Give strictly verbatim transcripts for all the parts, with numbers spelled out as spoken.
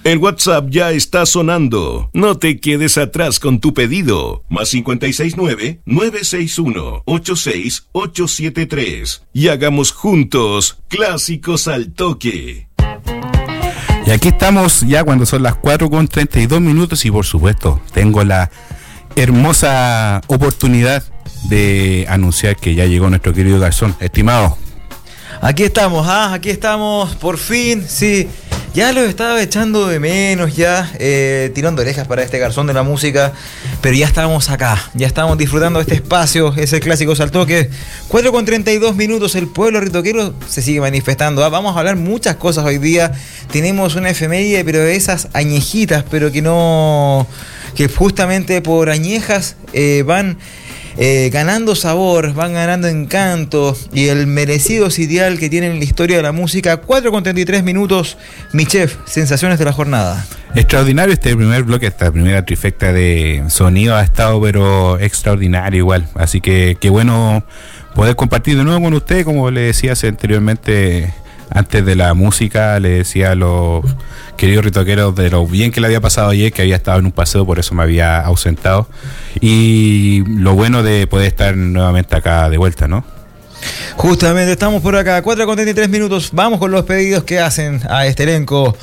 El WhatsApp ya está sonando. No te quedes atrás con tu pedido. Más cinco seis nueve, nueve seis uno, ocho seis ocho siete tres. Y hagamos juntos Clásicos al Toque. Y aquí estamos ya cuando son las cuatro con treinta y dos minutos y por supuesto tengo la hermosa oportunidad de anunciar que ya llegó nuestro querido garzón. Estimado. Aquí estamos, ah, aquí estamos, por fin, sí. Ya los estaba echando de menos, ya eh, tirando orejas para este garzón de la música, pero ya estamos acá, ya estamos disfrutando de este espacio, ese Clásicos al Toque. cuatro con treinta y dos minutos, el pueblo ritoquero se sigue manifestando. ¿ah? Vamos a hablar muchas cosas hoy día. Tenemos una efeméride, pero de esas añejitas, pero que no, que justamente por añejas eh, van Eh, ganando sabor, van ganando encanto y el merecido sitial que tienen la historia de la música. Cuatro con treinta y tres minutos, mi chef, sensaciones de la jornada. Extraordinario este primer bloque, esta primera trifecta de sonido ha estado pero extraordinario igual, así que qué bueno poder compartir de nuevo con usted, como le decía anteriormente. Antes de la música, le decía a los queridos ritoqueros de lo bien que le había pasado ayer, que había estado en un paseo, por eso me había ausentado. Y lo bueno de poder estar nuevamente acá de vuelta, ¿no? Justamente estamos por acá, cuatro con treinta y tres minutos. Vamos con los pedidos que hacen a este elenco.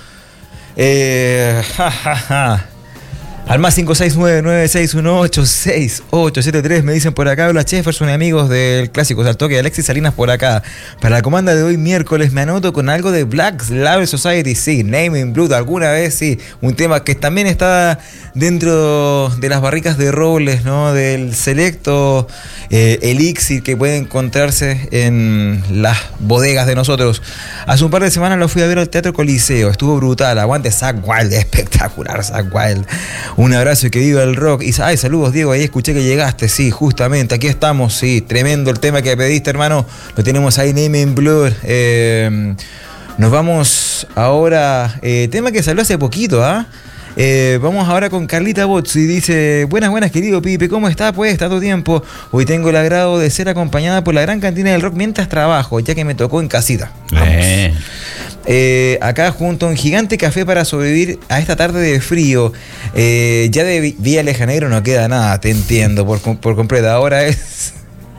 Eh, ja, ja, ja. Al más cinco seis nueve, nueve seis uno ocho, seis ocho siete tres me dicen por acá. Hola Jefferson y amigos del Clásicos al Toque. Alexis Salinas por acá. Para la comanda de hoy miércoles me anoto con algo de Black Label Society. Sí, Name in Blood alguna vez, sí. Un tema que también está dentro de las barricas de robles, ¿no? Del selecto eh, elixir que puede encontrarse en las bodegas de nosotros. Hace un par de semanas lo fui a ver al Teatro Coliseo. Estuvo brutal. Aguante Zakk Wylde. Espectacular Zakk Wylde. Un abrazo y que viva el rock. Y ay, saludos Diego, ahí escuché que llegaste. Sí, justamente, aquí estamos. Sí, tremendo el tema que pediste, hermano. Lo tenemos ahí, Name in Blood. Eh, nos vamos ahora, eh, tema que salió hace poquito, ¿ah? ¿eh? Eh, vamos ahora con Carlita Bozzi. Dice, buenas, buenas querido Pipe, ¿cómo está? Pues, tanto tiempo. Hoy tengo el agrado de ser acompañada por la gran cantina del rock mientras trabajo, ya que me tocó en casita. Vamos. Eh. Eh, acá junto a un gigante café para sobrevivir a esta tarde de frío. Eh, ya de Villa Lejaneiro no queda nada, te entiendo por, por completo. Ahora es...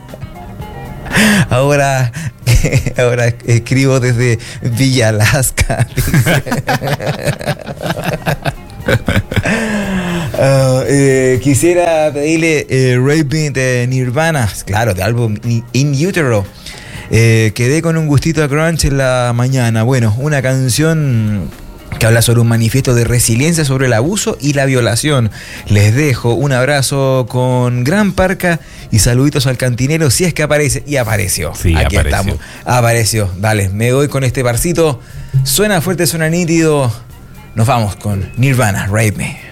Ahora, ahora escribo desde Villa Alaska. uh, eh, quisiera pedirle eh, Raping de Nirvana, claro, de álbum In Utero. Eh, quedé con un gustito a grunge en la mañana. Bueno, una canción que habla sobre un manifiesto de resiliencia sobre el abuso y la violación. Les dejo un abrazo con gran parca y saluditos al cantinero si es que aparece. Y apareció. Sí, aquí apareció. estamos. Apareció. Dale, me voy con este barcito. Suena fuerte, suena nítido. Nos vamos con Nirvana, Rape Me.